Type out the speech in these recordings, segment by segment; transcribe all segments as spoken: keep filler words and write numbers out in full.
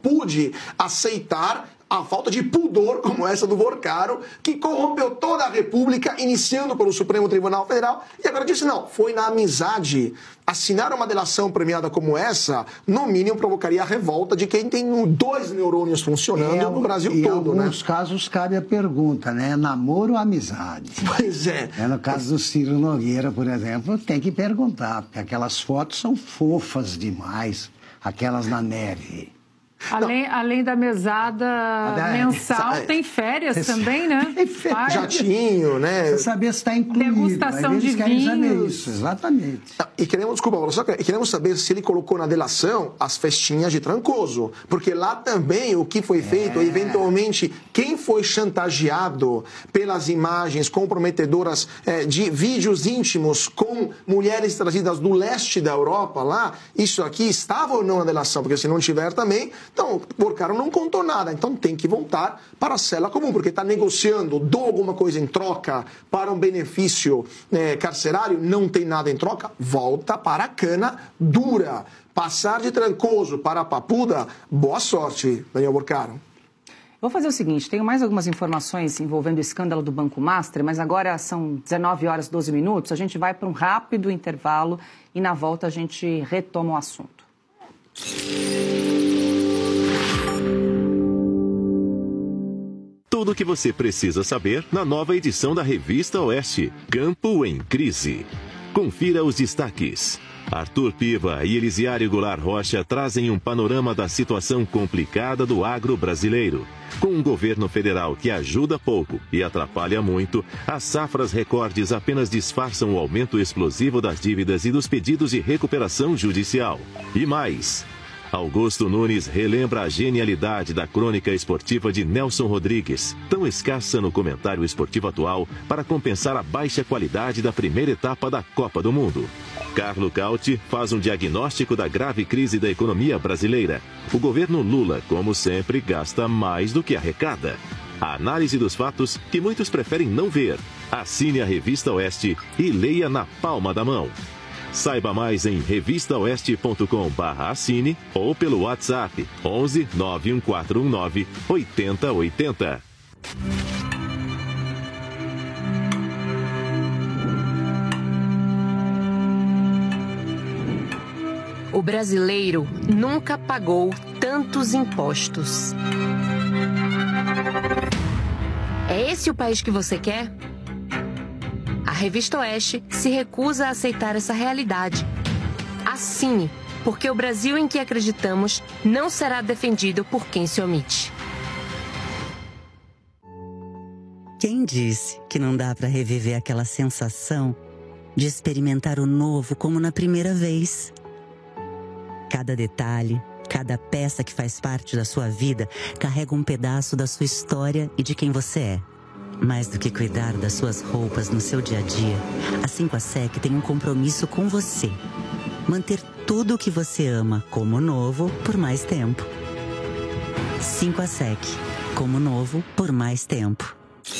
pude aceitar a falta de pudor como essa do Vorcaro, que corrompeu toda a República, iniciando pelo Supremo Tribunal Federal, e agora disse não, foi na amizade. Assinar uma delação premiada como essa, no mínimo, provocaria a revolta de quem tem dois neurônios funcionando é, no Brasil em todo, né? Em alguns casos cabe a pergunta, né? Namoro ou amizade? Pois é. é. No caso do Ciro Nogueira, por exemplo, tem que perguntar, porque aquelas fotos são fofas demais, aquelas na neve. Além, além da mesada mensal, é, tem férias essa, também, né? Férias. Jatinho, né? Você saber se está incluído. Degustação de querem vinhos. Saber isso, exatamente. E queremos, desculpa, só que queremos saber se ele colocou na delação as festinhas de Trancoso. Porque lá também o que foi feito, é. eventualmente, quem foi chantageado pelas imagens comprometedoras é, de vídeos íntimos com mulheres trazidas do leste da Europa lá, isso aqui estava ou não na delação? Porque se não tiver também... Então, o Vorcaro não contou nada, então tem que voltar para a cela comum, porque está negociando, dou alguma coisa em troca para um benefício é, carcerário, não tem nada em troca, volta para a cana dura. Passar de Trancoso para a Papuda, boa sorte, Daniel Vorcaro. Vou fazer o seguinte, tenho mais algumas informações envolvendo o escândalo do Banco Master, mas agora são dezenove horas e doze minutos, a gente vai para um rápido intervalo e na volta a gente retoma o assunto. Tudo o que você precisa saber na nova edição da Revista Oeste, Campo em Crise. Confira os destaques. Arthur Piva e Elisiário Goulart Rocha trazem um panorama da situação complicada do agro brasileiro. Com um governo federal que ajuda pouco e atrapalha muito, as safras recordes apenas disfarçam o aumento explosivo das dívidas e dos pedidos de recuperação judicial. E mais... Augusto Nunes relembra a genialidade da crônica esportiva de Nelson Rodrigues, tão escassa no comentário esportivo atual para compensar a baixa qualidade da primeira etapa da Copa do Mundo. Carlo Cauti faz um diagnóstico da grave crise da economia brasileira. O governo Lula, como sempre, gasta mais do que arrecada. A análise dos fatos que muitos preferem não ver. Assine a Revista Oeste e leia na palma da mão. Saiba mais em revista oeste ponto com barra assine ou pelo WhatsApp onze nove um quatro um nove oito zero oito zero. O brasileiro nunca pagou tantos impostos. É esse o país que você quer? A Revista Oeste se recusa a aceitar essa realidade. Assine, porque o Brasil em que acreditamos não será defendido por quem se omite. Quem disse que não dá para reviver aquela sensação de experimentar o novo como na primeira vez? Cada detalhe, cada peça que faz parte da sua vida carrega um pedaço da sua história e de quem você é. Mais do que cuidar das suas roupas no seu dia a dia, a cinco A S E C tem um compromisso com você. Manter tudo o que você ama como novo por mais tempo. cinco A S E C, como novo por mais tempo.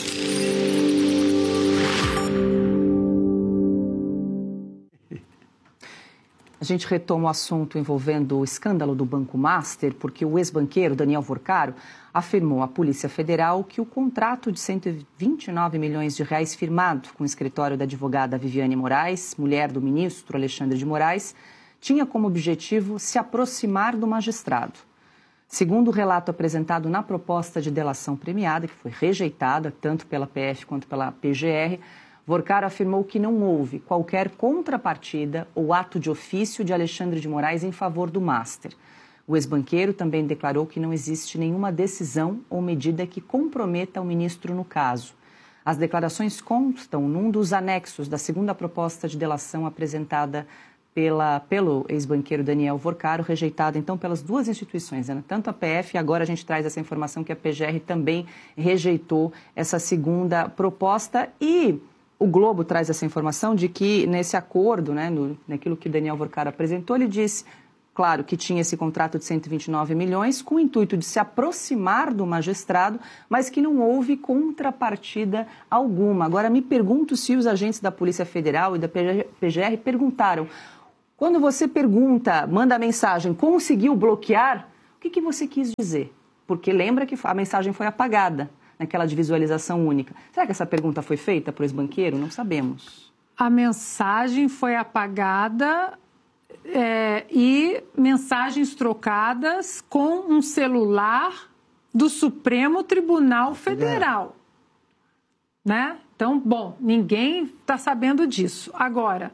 A gente retoma o assunto envolvendo o escândalo do Banco Master, porque o ex-banqueiro Daniel Vorcaro afirmou à Polícia Federal que o contrato de cento e vinte e nove milhões de reais firmado com o escritório da advogada Viviane Moraes, mulher do ministro Alexandre de Moraes, tinha como objetivo se aproximar do magistrado. Segundo o relato apresentado na proposta de delação premiada, que foi rejeitada tanto pela P F quanto pela P G R, Vorcaro afirmou que não houve qualquer contrapartida ou ato de ofício de Alexandre de Moraes em favor do Master. O ex-banqueiro também declarou que não existe nenhuma decisão ou medida que comprometa o ministro no caso. As declarações constam num dos anexos da segunda proposta de delação apresentada pela, pelo ex-banqueiro Daniel Vorcaro, rejeitada então pelas duas instituições, né? Tanto a P F, agora a gente traz essa informação que a P G R também rejeitou essa segunda proposta e... O Globo traz essa informação de que nesse acordo, né, no, naquilo que o Daniel Vorcaro apresentou, ele disse, claro, que tinha esse contrato de cento e vinte e nove milhões com o intuito de se aproximar do magistrado, mas que não houve contrapartida alguma. Agora, me pergunto se os agentes da Polícia Federal e da P G R perguntaram, quando você pergunta, manda a mensagem, conseguiu bloquear? O que, que você quis dizer? Porque lembra que a mensagem foi apagada naquela de visualização única. Será que essa pergunta foi feita por ex-banqueiro? Não sabemos. A mensagem foi apagada é, e mensagens trocadas com um celular do Supremo Tribunal Federal. É. Né? Então, bom, ninguém está sabendo disso. Agora,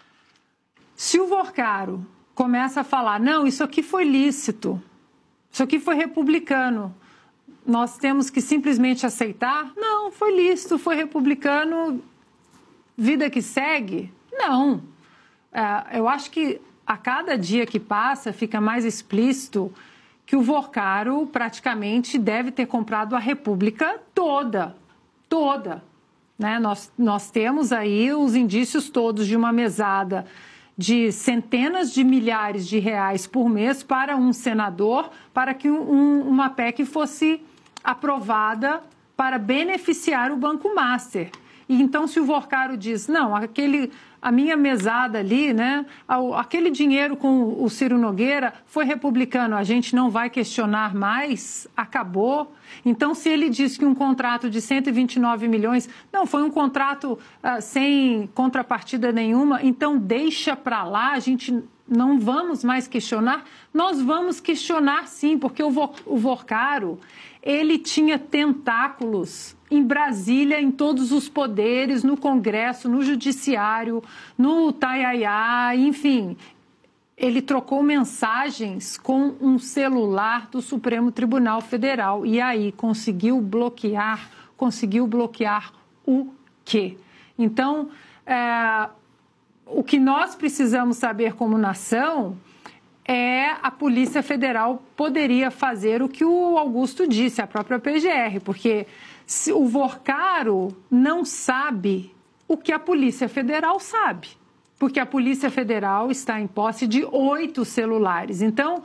se o Vorcaro começa a falar, não, isso aqui foi lícito, isso aqui foi republicano, nós temos que simplesmente aceitar? Não, foi lícito, foi republicano, vida que segue? Não. É, eu acho que a cada dia que passa fica mais explícito que o Vorcaro praticamente deve ter comprado a República toda, toda. Né? Nós, nós temos aí os indícios todos de uma mesada de centenas de milhares de reais por mês para um senador, para que um, uma P E C fosse aprovada para beneficiar o Banco Master. E então, se o Vorcaro diz, não, aquele, a minha mesada ali, né, aquele dinheiro com o Ciro Nogueira foi republicano, a gente não vai questionar mais, acabou. Então, se ele diz que um contrato de cento e vinte e nove milhões, não, foi um contrato uh, sem contrapartida nenhuma, então deixa para lá, a gente não vamos mais questionar. Nós vamos questionar sim, porque o, Vo, o Vorcaro, ele tinha tentáculos em Brasília, em todos os poderes, no Congresso, no Judiciário, no Taiaiá, enfim. Ele trocou mensagens com um celular do Supremo Tribunal Federal e aí conseguiu bloquear, conseguiu bloquear o quê? Então, é, o que nós precisamos saber como nação é a Polícia Federal poderia fazer o que o Augusto disse, a própria P G R, porque se o Vorcaro não sabe o que a Polícia Federal sabe, porque a Polícia Federal está em posse de oito celulares. Então,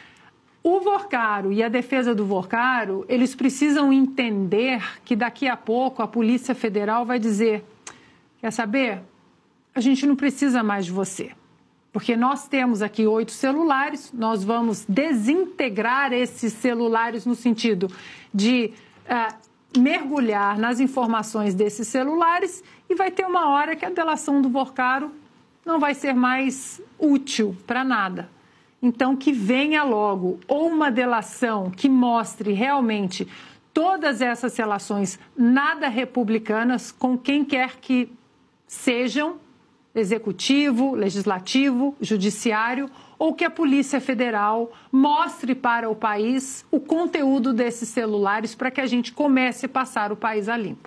o Vorcaro e a defesa do Vorcaro, eles precisam entender que daqui a pouco a Polícia Federal vai dizer, quer saber? A gente não precisa mais de você. Porque nós temos aqui oito celulares, nós vamos desintegrar esses celulares no sentido de uh, mergulhar nas informações desses celulares e vai ter uma hora que a delação do Vorcaro não vai ser mais útil para nada. Então, que venha logo ou uma delação que mostre realmente todas essas relações nada republicanas com quem quer que sejam, executivo, legislativo, judiciário, ou que a Polícia Federal mostre para o país o conteúdo desses celulares para que a gente comece a passar o país a limpo.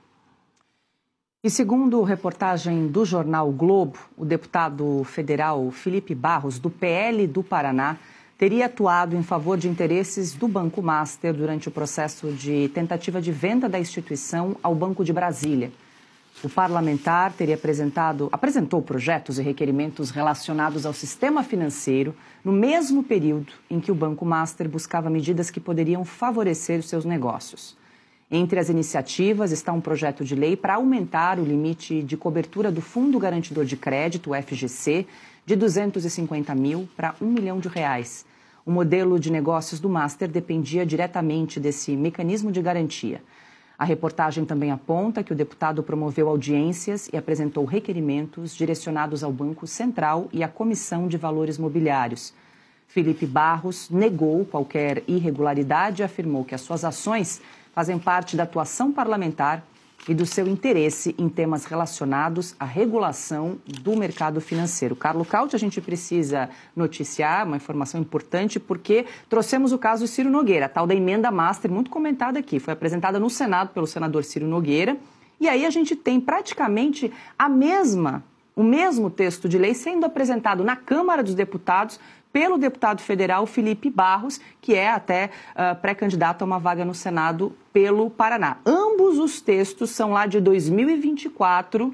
E segundo reportagem do jornal Globo, o deputado federal Felipe Barros, do P L do Paraná, teria atuado em favor de interesses do Banco Master durante o processo de tentativa de venda da instituição ao Banco de Brasília. O parlamentar teria apresentado, apresentou projetos e requerimentos relacionados ao sistema financeiro no mesmo período em que o Banco Master buscava medidas que poderiam favorecer os seus negócios. Entre as iniciativas está um projeto de lei para aumentar o limite de cobertura do Fundo Garantidor de Crédito, o F G C, de duzentos e cinquenta mil para um milhão de reais. O modelo de negócios do Master dependia diretamente desse mecanismo de garantia. A reportagem também aponta que o deputado promoveu audiências e apresentou requerimentos direcionados ao Banco Central e à Comissão de Valores Mobiliários. Felipe Barros negou qualquer irregularidade e afirmou que as suas ações fazem parte da atuação parlamentar e do seu interesse em temas relacionados à regulação do mercado financeiro. Carlos Cauti, a gente precisa noticiar uma informação importante porque trouxemos o caso Ciro Nogueira, a tal da emenda Master, muito comentada aqui. Foi apresentada no Senado pelo senador Ciro Nogueira e aí a gente tem praticamente a mesma, o mesmo texto de lei sendo apresentado na Câmara dos Deputados pelo deputado federal Felipe Barros, que é até uh, pré-candidato a uma vaga no Senado pelo Paraná. Ambos os textos são lá de dois mil e vinte e quatro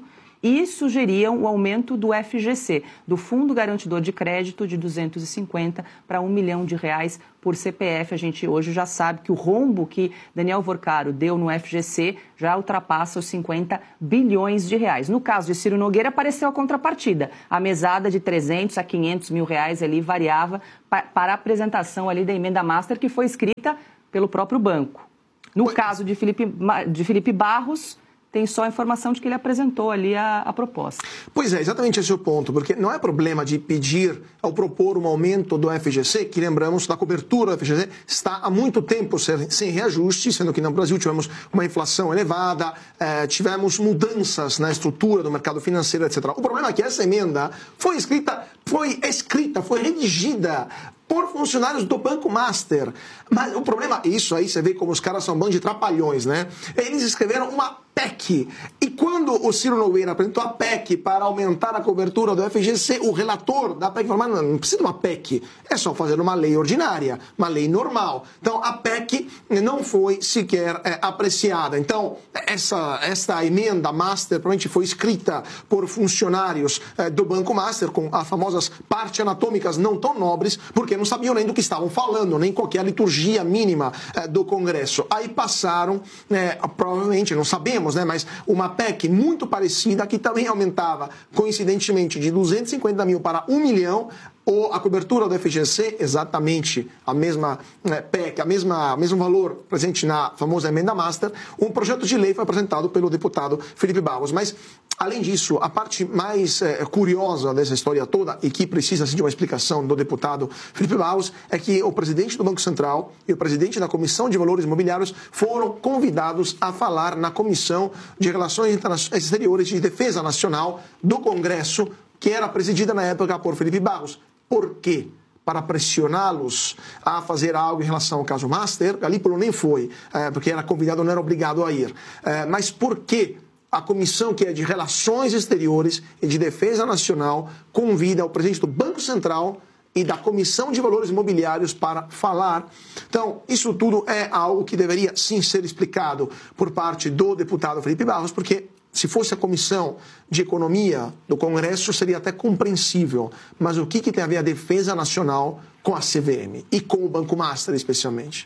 e sugeriam o aumento do F G C, do Fundo Garantidor de Crédito, de duzentos e cinquenta para um milhão de reais por C P F. A gente hoje já sabe que o rombo que Daniel Vorcaro deu no F G C já ultrapassa os cinquenta bilhões de reais. No caso de Ciro Nogueira, apareceu a contrapartida. A mesada de trezentos a quinhentos mil reais ali variava para a apresentação ali da emenda master, que foi escrita pelo próprio banco. No Oi. caso de Felipe, de Felipe Barros, tem só a informação de que ele apresentou ali a, a proposta. Pois é, exatamente esse é o ponto, porque não é problema de pedir, ao propor um aumento do F G C, que lembramos, da cobertura do F G C, está há muito tempo sem, sem reajuste, sendo que no Brasil tivemos uma inflação elevada, eh, tivemos mudanças na estrutura do mercado financeiro, etcétera. O problema é que essa emenda foi escrita, foi escrita, foi redigida por funcionários do Banco Master. Mas o problema, isso aí você vê como os caras são um bando de trapalhões, né? Eles escreveram uma P E C. E quando o Ciro Nogueira apresentou a P E C para aumentar a cobertura do F G C, o relator da P E C falou, não, não precisa de uma P E C, é só fazer uma lei ordinária, uma lei normal. Então, a P E C não foi sequer é, apreciada. Então, essa, essa emenda Master provavelmente foi escrita por funcionários é, do Banco Master, com as famosas partes anatômicas não tão nobres, porque não sabiam nem do que estavam falando, nem qualquer liturgia mínima é, do Congresso. Aí passaram, é, provavelmente, não sabemos, né, mas uma P E C muito parecida, que também aumentava, coincidentemente, de duzentos e cinquenta mil para um milhão, ou a cobertura do F G C, exatamente a mesma né, P E C, a mesma, o mesmo valor presente na famosa emenda Master. Um projeto de lei foi apresentado pelo deputado Felipe Barros. Mas, além disso, a parte mais é, curiosa dessa história toda, e que precisa assim, de uma explicação do deputado Felipe Barros, é que o presidente do Banco Central e o presidente da Comissão de Valores Imobiliários foram convidados a falar na Comissão de Relações Exteriores e Defesa Nacional do Congresso, que era presidida na época por Felipe Barros. Por quê? Para pressioná-los a fazer algo em relação ao caso Master. Galípolo nem foi, é, porque era convidado, não era obrigado a ir. É, mas por que a comissão que é de Relações Exteriores e de Defesa Nacional convida o presidente do Banco Central e da Comissão de Valores Imobiliários para falar? Então, isso tudo é algo que deveria sim ser explicado por parte do deputado Felipe Barros, porque se fosse a Comissão de Economia do Congresso, seria até compreensível. Mas o que, que tem a ver a Defesa Nacional com a C V M e com o Banco Master, especialmente?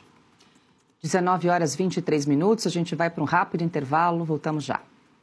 dezenove horas e vinte e três minutos, a gente vai para um rápido intervalo, voltamos já.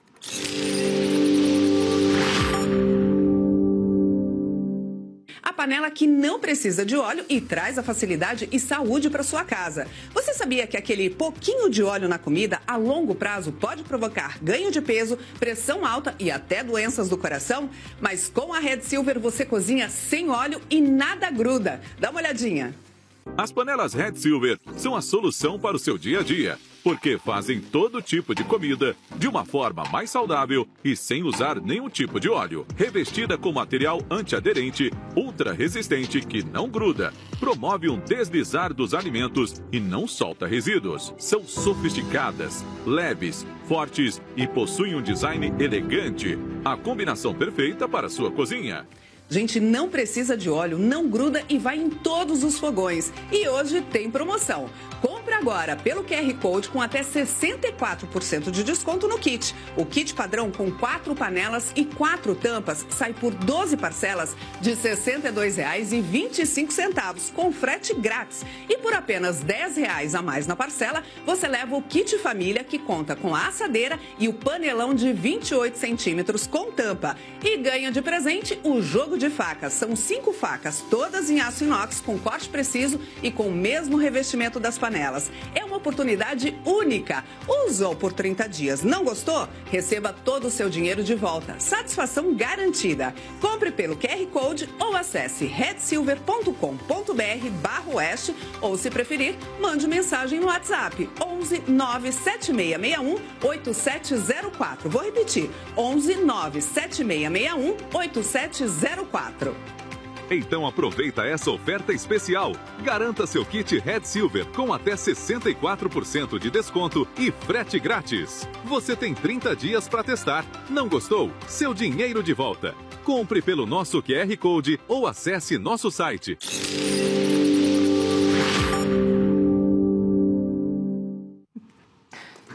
A panela que não precisa de óleo e traz a facilidade e saúde para sua casa. Você sabia que aquele pouquinho de óleo na comida, a longo prazo, pode provocar ganho de peso, pressão alta e até doenças do coração? Mas com a Red Silver você cozinha sem óleo e nada gruda. Dá uma olhadinha. As panelas Red Silver são a solução para o seu dia a dia, porque fazem todo tipo de comida de uma forma mais saudável e sem usar nenhum tipo de óleo. Revestida com material antiaderente, ultra resistente que não gruda, promove um deslizar dos alimentos e não solta resíduos. São sofisticadas, leves, fortes e possuem um design elegante. A combinação perfeita para a sua cozinha. Gente, não precisa de óleo, não gruda e vai em todos os fogões. E hoje tem promoção. Compre agora pelo Q R Code com até sessenta e quatro por cento de desconto no kit. O kit padrão com quatro panelas e quatro tampas sai por doze parcelas de sessenta e dois reais e vinte e cinco centavos, com frete grátis. E por apenas dez reais a mais na parcela, você leva o kit família, que conta com a assadeira e o panelão de vinte e oito centímetros com tampa. E ganha de presente o jogo de facas. São cinco facas, todas em aço inox, com corte preciso e com o mesmo revestimento das panelas. É uma oportunidade única. Usou por trinta dias, não gostou? Receba todo o seu dinheiro de volta. Satisfação garantida. Compre pelo Q R Code ou acesse red silver ponto com ponto br barra oeste, ou se preferir, mande mensagem no WhatsApp onze nove sete seis seis um oito sete zero quatro. Vou repetir, onze nove sete seis seis um oito sete zero quatro. Então aproveita essa oferta especial. Garanta seu kit Red Silver com até sessenta e quatro por cento de desconto e frete grátis. Você tem trinta dias para testar. Não gostou? Seu dinheiro de volta. Compre pelo nosso Q R Code ou acesse nosso site.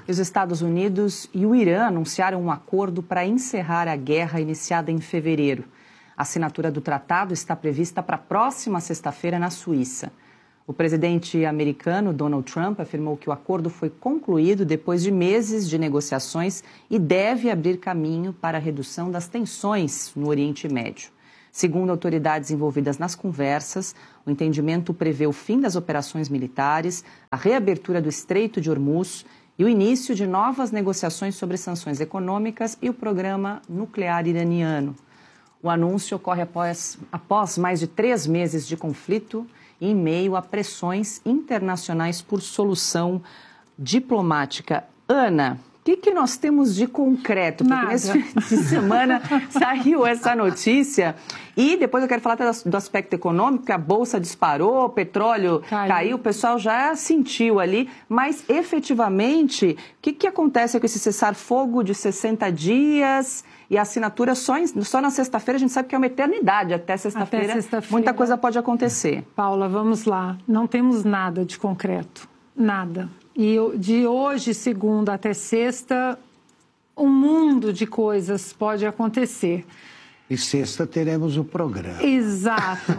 Os Estados Unidos e o Irã anunciaram um acordo para encerrar a guerra iniciada em fevereiro. A assinatura do tratado está prevista para a próxima sexta-feira na Suíça. O presidente americano Donald Trump afirmou que o acordo foi concluído depois de meses de negociações e deve abrir caminho para a redução das tensões no Oriente Médio. Segundo autoridades envolvidas nas conversas, o entendimento prevê o fim das operações militares, a reabertura do Estreito de Hormuz e o início de novas negociações sobre sanções econômicas e o programa nuclear iraniano. O anúncio ocorre após, após mais de três meses de conflito e em meio a pressões internacionais por solução diplomática. Ana, o que, que nós temos de concreto? Porque Nada. nesse fim de semana saiu essa notícia e depois eu quero falar até do aspecto econômico, que a Bolsa disparou, o petróleo caiu. caiu, o pessoal já sentiu ali, mas efetivamente, o que, que acontece com esse cessar-fogo de sessenta dias e a assinatura só, em, só na sexta-feira? A gente sabe que é uma eternidade, até sexta-feira sexta muita coisa pode acontecer. Paula, vamos lá, não temos nada de concreto, nada. E de hoje, segunda até sexta, um mundo de coisas pode acontecer. E sexta teremos o programa. Exato.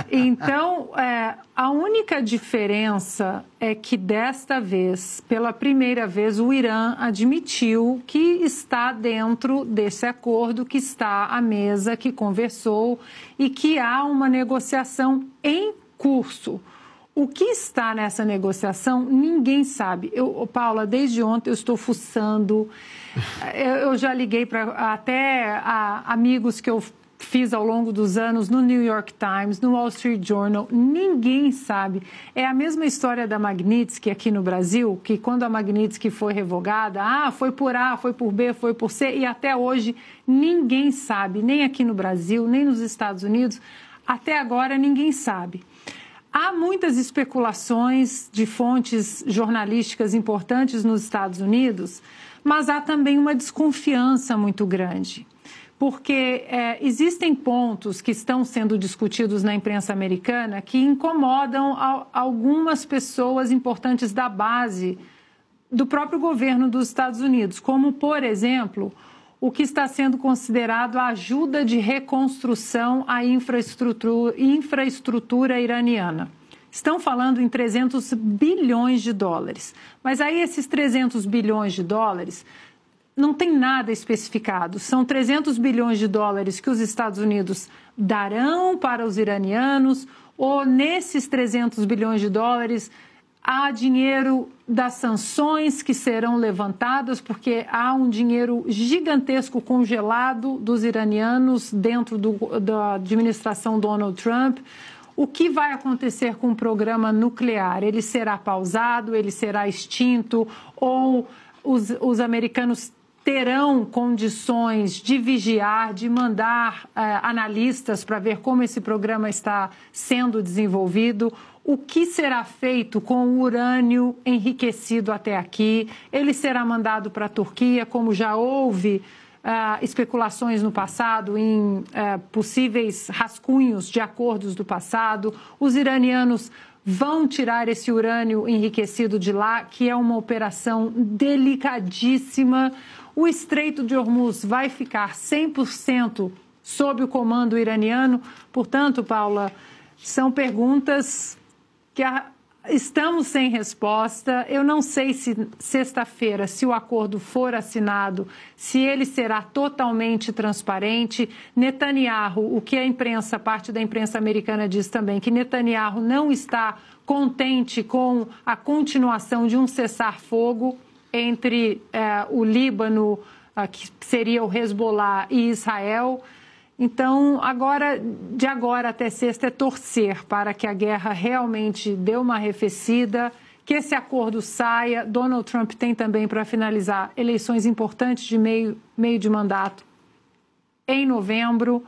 Então, é, a única diferença é que desta vez, pela primeira vez, o Irã admitiu que está dentro desse acordo, que está à mesa, que conversou e que há uma negociação em curso. O que está nessa negociação, ninguém sabe. Eu, Paula, desde ontem eu estou fuçando, eu, eu já liguei para até a, amigos que eu fiz ao longo dos anos no New York Times, no Wall Street Journal, ninguém sabe. É a mesma história da Magnitsky aqui no Brasil, que quando a Magnitsky foi revogada, ah, foi por A, foi por B, foi por C, e até hoje ninguém sabe, nem aqui no Brasil, nem nos Estados Unidos, até agora ninguém sabe. Há muitas especulações de fontes jornalísticas importantes nos Estados Unidos, mas há também uma desconfiança muito grande, porque é, existem pontos que estão sendo discutidos na imprensa americana que incomodam a, algumas pessoas importantes da base do próprio governo dos Estados Unidos, como, por exemplo, o que está sendo considerado a ajuda de reconstrução à infraestrutura, infraestrutura iraniana. Estão falando em trezentos bilhões de dólares. Mas aí esses trezentos bilhões de dólares não tem nada especificado. São trezentos bilhões de dólares que os Estados Unidos darão para os iranianos, ou nesses trezentos bilhões de dólares há dinheiro das sanções que serão levantadas, porque há um dinheiro gigantesco congelado dos iranianos dentro do, da administração Donald Trump. O que vai acontecer com o programa nuclear? Ele será pausado, ele será extinto, ou os, os americanos terão condições de vigiar, de mandar eh, analistas para ver como esse programa está sendo desenvolvido? O que será feito com o urânio enriquecido até aqui? Ele será mandado para a Turquia, como já houve uh, especulações no passado em uh, possíveis rascunhos de acordos do passado. Os iranianos vão tirar esse urânio enriquecido de lá, que é uma operação delicadíssima. O Estreito de Hormuz vai ficar cem por cento sob o comando iraniano. Portanto, Paula, são perguntas que a, estamos sem resposta. Eu não sei se sexta-feira, se o acordo for assinado, se ele será totalmente transparente. Netanyahu, o que a imprensa, parte da imprensa americana diz também, que Netanyahu não está contente com a continuação de um cessar-fogo entre eh, o Líbano, eh, que seria o Hezbollah, e Israel. Então, agora, de agora até sexta, é torcer para que a guerra realmente dê uma arrefecida, que esse acordo saia. Donald Trump tem também, para finalizar, eleições importantes de meio, meio de mandato em novembro.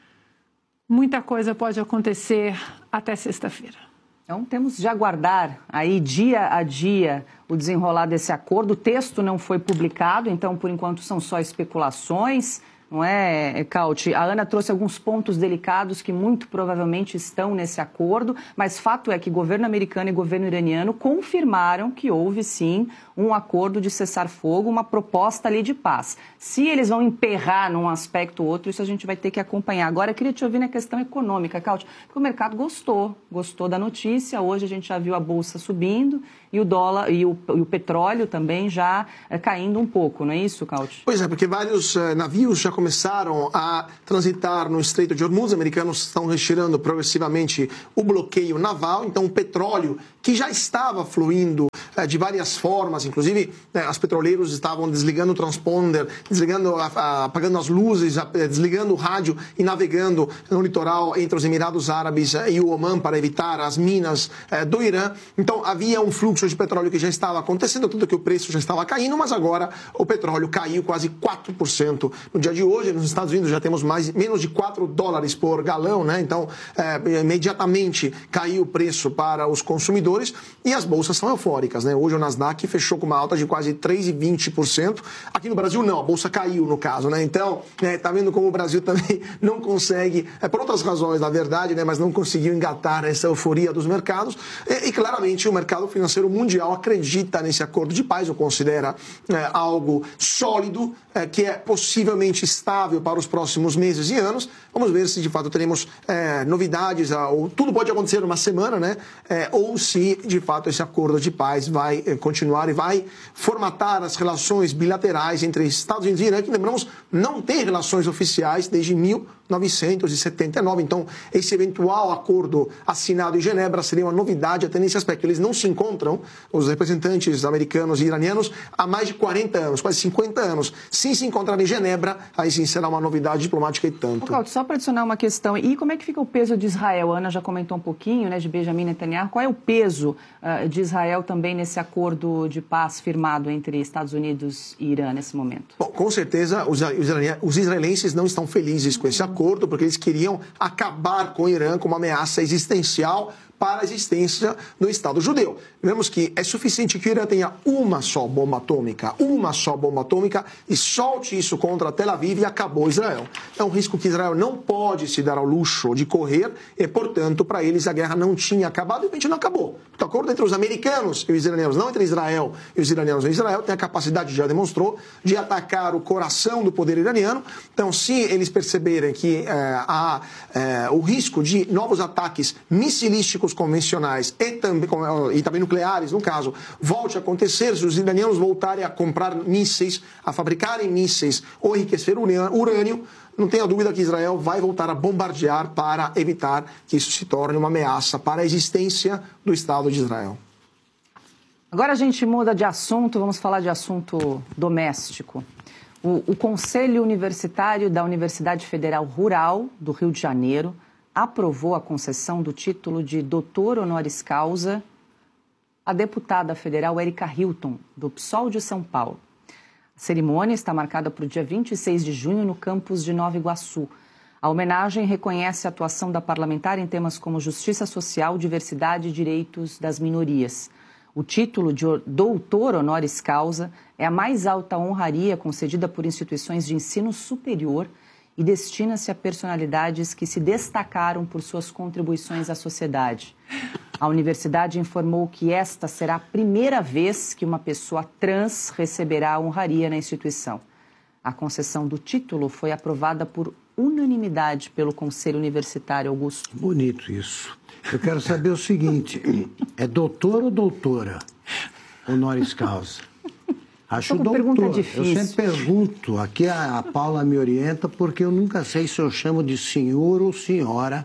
Muita coisa pode acontecer até sexta-feira. Então, temos de aguardar aí dia a dia o desenrolar desse acordo. O texto não foi publicado, então, por enquanto, são só especulações. não é, Cauti? A Ana trouxe alguns pontos delicados que muito provavelmente estão nesse acordo, mas fato é que governo americano e governo iraniano confirmaram que houve, sim, um acordo de cessar-fogo, uma proposta ali de paz. Se eles vão emperrar num aspecto ou outro, isso a gente vai ter que acompanhar. Agora, eu queria te ouvir na questão econômica, Cauti, porque o mercado gostou, gostou da notícia. Hoje a gente já viu a Bolsa subindo e o dólar e o, e o petróleo também já é, caindo um pouco, não é isso, Cauti? Pois é, porque vários uh, navios já começaram a transitar no Estreito de Hormuz. Os americanos estão retirando progressivamente o bloqueio naval. Então, o petróleo, que já estava fluindo uh, de várias formas, inclusive né, as petroleiros estavam desligando o transponder, desligando, a, a, apagando as luzes, a, desligando o rádio e navegando no litoral entre os Emirados Árabes uh, e o Omã para evitar as minas uh, do Irã. Então, havia um fluxo de petróleo que já estava acontecendo, tudo que o preço já estava caindo, mas agora o petróleo caiu quase quatro por cento no dia de hoje. Nos Estados Unidos já temos mais, menos de quatro dólares por galão, né? Então, é, imediatamente caiu o preço para os consumidores e as bolsas são eufóricas, né? Hoje o Nasdaq fechou com uma alta de quase três vírgula vinte por cento. Aqui no Brasil não, a bolsa caiu no caso, né? Então, é, tá vendo como o Brasil também não consegue, é, por outras razões, na verdade, né? Mas não conseguiu engatar essa euforia dos mercados e, e claramente o mercado financeiro mundial acredita nesse acordo de paz, ou considera é, algo sólido, é, que é possivelmente estável para os próximos meses e anos. Vamos ver se de fato teremos é, novidades, ou tudo pode acontecer numa semana, né? É, ou se de fato esse acordo de paz vai é, continuar e vai formatar as relações bilaterais entre Estados Unidos e Irã, que, lembramos, não tem relações oficiais desde mil novecentos e setenta e nove. Então, esse eventual acordo assinado em Genebra seria uma novidade até nesse aspecto. Eles não se encontram, os representantes americanos e iranianos, há mais de quarenta anos, quase cinquenta anos. Se se encontrarem em Genebra, aí sim será uma novidade diplomática e tanto. Ô, Cauti, só para adicionar uma questão, e como é que fica o peso de Israel? A Ana já comentou um pouquinho, né, de Benjamin Netanyahu. Qual é o peso uh, de Israel também nesse acordo de paz firmado entre Estados Unidos e Irã nesse momento? Bom, com certeza os, os israelenses não estão felizes com esse acordo, porque eles queriam acabar com o Irã como uma ameaça existencial para a existência do Estado judeu. Vemos que é suficiente que o Irã tenha uma só bomba atômica, uma só bomba atômica, e solte isso contra Tel Aviv e acabou Israel. É um risco que Israel não pode se dar ao luxo de correr e, portanto, para eles a guerra não tinha acabado e realmente não acabou. O acordo entre os americanos e os iranianos, não entre Israel e os iranianos. Israel tem a capacidade, já demonstrou, de atacar o coração do poder iraniano. Então, se eles perceberem que é, há é, o risco de novos ataques missilísticos convencionais e também, e também nucleares, no caso, volte a acontecer, se os iranianos voltarem a comprar mísseis, a fabricarem mísseis ou enriquecer urânio, não tenha dúvida que Israel vai voltar a bombardear para evitar que isso se torne uma ameaça para a existência do Estado de Israel. Agora a gente muda de assunto, vamos falar de assunto doméstico. O, o Conselho Universitário da Universidade Federal Rural do Rio de Janeiro aprovou a concessão do título de doutor honoris causa à deputada federal Érica Hilton, do P SOL de São Paulo. A cerimônia está marcada para o dia vinte e seis de junho no campus de Nova Iguaçu. A homenagem reconhece a atuação da parlamentar em temas como justiça social, diversidade e direitos das minorias. O título de doutor honoris causa é a mais alta honraria concedida por instituições de ensino superior e destina-se a personalidades que se destacaram por suas contribuições à sociedade. A universidade informou que esta será a primeira vez que uma pessoa trans receberá a honraria na instituição. A concessão do título foi aprovada por unanimidade pelo Conselho Universitário, Augusto. Bonito isso. Eu quero saber o seguinte, é doutor ou doutora honoris causa? Acho doutor. Eu sempre pergunto, aqui a, a Paula me orienta, porque eu nunca sei se eu chamo de senhor ou senhora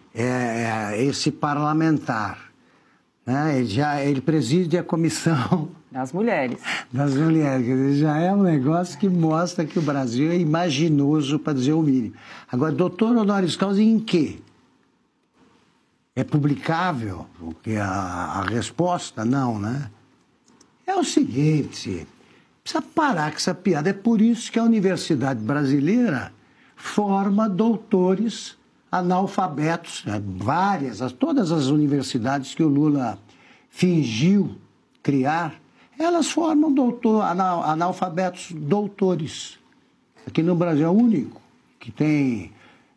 é, é, esse parlamentar. Né? Ele, já, ele preside a comissão... Das mulheres. Das mulheres. Quer dizer, já é um negócio que mostra que o Brasil é imaginoso, para dizer o mínimo. Agora, doutor honoris causa em quê? É publicável? Porque a, a resposta, não, né? É o seguinte... Precisa parar com essa piada. É por isso que a Universidade Brasileira forma doutores analfabetos, né? Várias, todas as universidades que o Lula fingiu criar, elas formam doutor, anal, analfabetos doutores. Aqui no Brasil é o único que tem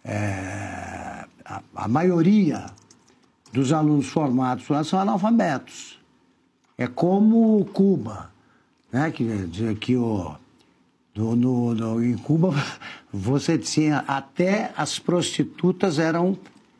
é, a, a maioria dos alunos formados lá são analfabetos. É como Cuba, né? Que, que o, no, no, no, em Cuba você tinha até as prostitutas eram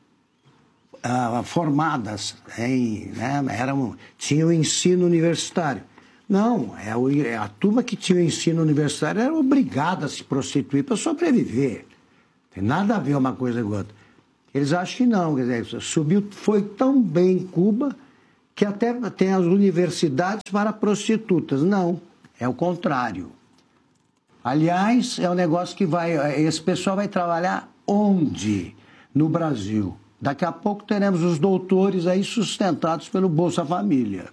ah, formadas, em, né? eram, tinham ensino universitário. Não, é a turma que tinha o ensino universitário era obrigada a se prostituir para sobreviver. Tem nada a ver uma coisa com outra. Eles acham que não, quer dizer, subiu, foi tão bem em Cuba que até tem as universidades para prostitutas. Não, é o contrário. Aliás, é um negócio que vai... Esse pessoal vai trabalhar onde? No Brasil. Daqui a pouco teremos os doutores aí sustentados pelo Bolsa Família.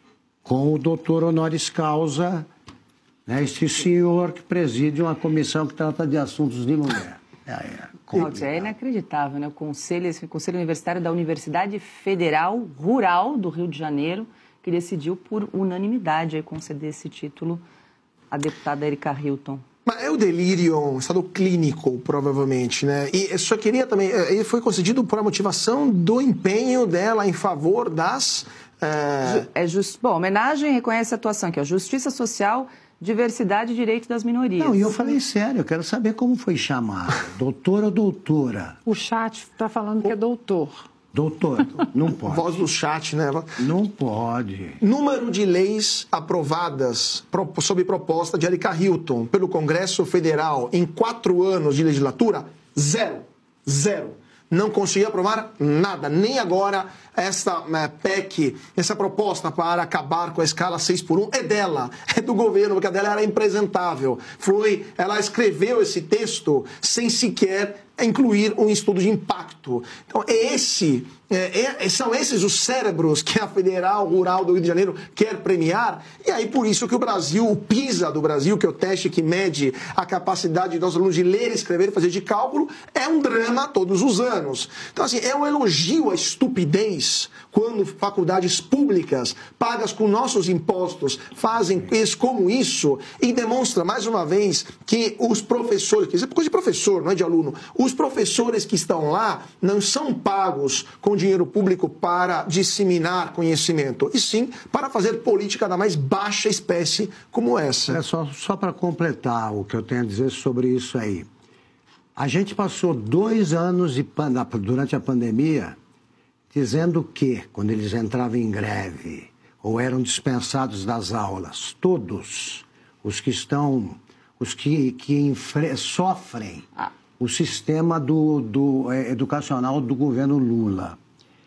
Com o doutor honoris causa, né, esse senhor que preside uma comissão que trata de assuntos de mulher. É, é, Cláudio, é inacreditável, né? O Conselho, esse Conselho Universitário da Universidade Federal Rural do Rio de Janeiro, que decidiu por unanimidade aí, conceder esse título à deputada Erika Hilton. Mas é o delírio, um estado clínico, provavelmente, né? E eu só queria também... Ele foi concedido por a motivação do empenho dela em favor das... É, é just... Bom, homenagem reconhece a atuação aqui, ó, Justiça Social, Diversidade e Direito das Minorias. Não, e eu falei sério, eu quero saber como foi chamado. Doutor ou doutora? O chat está falando que é doutor. Doutor, não pode. Voz do chat, né? Não pode. Número de leis aprovadas sob proposta de Erika Hilton pelo Congresso Federal em quatro anos de legislatura, zero. Zero. Não conseguiu aprovar nada, nem agora essa é, P E C, essa proposta para acabar com a escala seis por um é dela, é do governo, porque a dela era impresentável. Foi, ela escreveu esse texto sem sequer incluir um estudo de impacto. Então, é esse, é, é, são esses os cérebros que a Federal Rural do Rio de Janeiro quer premiar, e aí por isso que o Brasil, o PISA do Brasil, que é o teste que mede a capacidade dos alunos de ler, escrever e fazer de cálculo, é um drama todos os anos. Então, assim, é um elogio à estupidez quando faculdades públicas, pagas com nossos impostos, fazem isso como isso, e demonstra, mais uma vez, que os professores, isso é coisa de professor, não é de aluno, os professores que estão lá não são pagos com dinheiro público para disseminar conhecimento, e sim para fazer política da mais baixa espécie como essa. É só, só para completar o que eu tenho a dizer sobre isso aí. A gente passou dois anos de, durante a pandemia dizendo que, quando eles entravam em greve ou eram dispensados das aulas, todos os que estão, os que, que sofrem ah. o sistema do, do, é, educacional do governo Lula,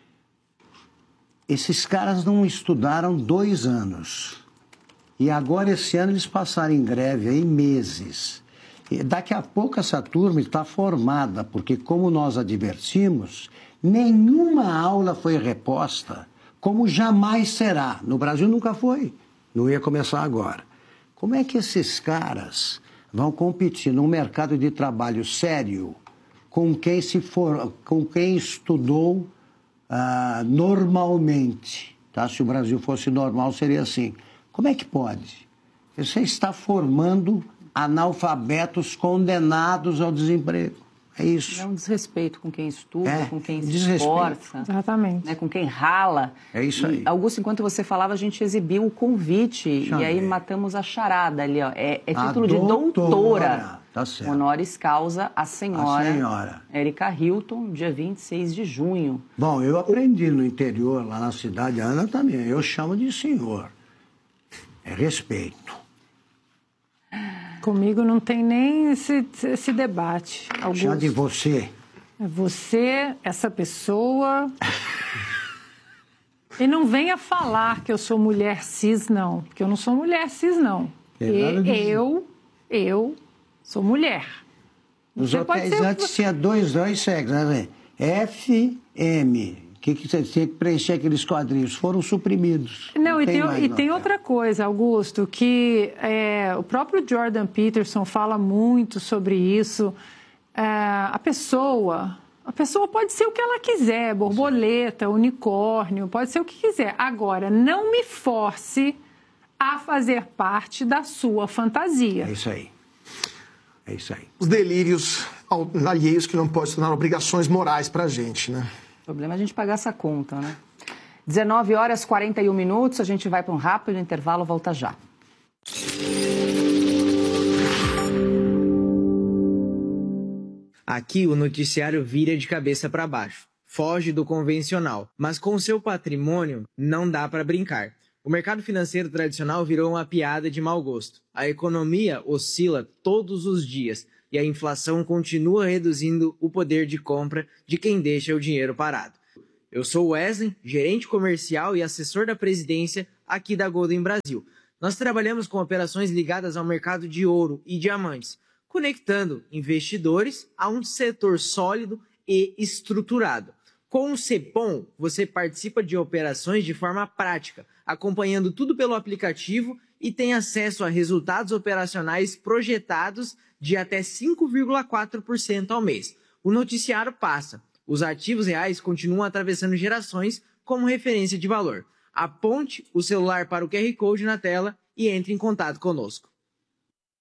esses caras não estudaram dois anos. E agora, esse ano, eles passaram em greve aí meses. E daqui a pouco essa turma está formada, porque, como nós advertimos, nenhuma aula foi reposta, como jamais será. No Brasil nunca foi, não ia começar agora. Como é que esses caras vão competir num mercado de trabalho sério com quem, se for, com quem estudou ah, normalmente? Tá? Se o Brasil fosse normal, seria assim. Como é que pode? Você está formando analfabetos condenados ao desemprego. É isso. É um desrespeito com quem estuda, é, com quem se esforça. Exatamente. Né, com quem rala. É isso aí. E, Augusto, enquanto você falava, a gente exibiu o convite. Chamei. E aí matamos a charada ali, ó. É, é título de doutora. doutora. Tá certo. Honoris causa a senhora, a senhora Erika Hilton, dia vinte e seis de junho. Bom, eu aprendi no interior, lá na cidade, a Ana também. Eu chamo de senhor. É respeito. Comigo não tem nem esse, esse debate, Augusto. Chama de você. É você, essa pessoa. E não venha falar que eu sou mulher cis, não. Porque eu não sou mulher cis, não. É e eu, eu sou mulher. Nos você hotéis pode ser... antes tinha dois, dois sexos, né? F M. Que, que você tinha que preencher aqueles quadrinhos, foram suprimidos. Não, não e tem, tem, e tem outra coisa, Augusto, que é, o próprio Jordan Peterson fala muito sobre isso. É, a pessoa, a pessoa pode ser o que ela quiser, borboleta, unicórnio, pode ser o que quiser. Agora, não me force a fazer parte da sua fantasia. É isso aí. É isso aí. Os delírios alheios que não podem se tornar obrigações morais pra gente, né? O problema é a gente pagar essa conta, né? dezenove horas e quarenta e um minutos, a gente vai para um rápido intervalo, volta já. Aqui o noticiário vira de cabeça para baixo. Foge do convencional, mas com seu patrimônio não dá para brincar. O mercado financeiro tradicional virou uma piada de mau gosto. A economia oscila todos os dias e a inflação continua reduzindo o poder de compra de quem deixa o dinheiro parado. Eu sou Wesley, gerente comercial e assessor da presidência aqui da Golden Brasil. Nós trabalhamos com operações ligadas ao mercado de ouro e diamantes, conectando investidores a um setor sólido e estruturado. Com o Cepom, você participa de operações de forma prática, acompanhando tudo pelo aplicativo e tem acesso a resultados operacionais projetados de até cinco vírgula quatro por cento ao mês. O noticiário passa. Os ativos reais continuam atravessando gerações como referência de valor. Aponte o celular para o Q R Code na tela e entre em contato conosco.